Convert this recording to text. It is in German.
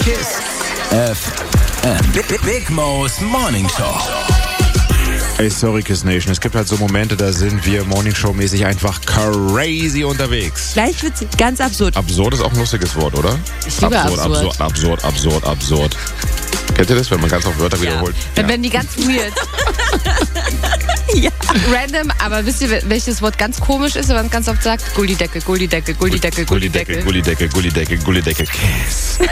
Kiss FM. Big Mo's Morning Show. Ey, sorry, Kiss Nation. Es gibt halt so Momente, da sind wir Morningshow-mäßig einfach crazy unterwegs. Gleich wird's ganz absurd. Absurd ist auch ein lustiges Wort, oder? Ich liebe Absurd. Kennt ihr das, wenn man ganz oft Wörter wiederholt? Dann werden die ganz weird. Ja. Random, aber wisst ihr, welches Wort ganz komisch ist, wenn man ganz oft sagt? Gullideckel. Gullideckel. Kiss.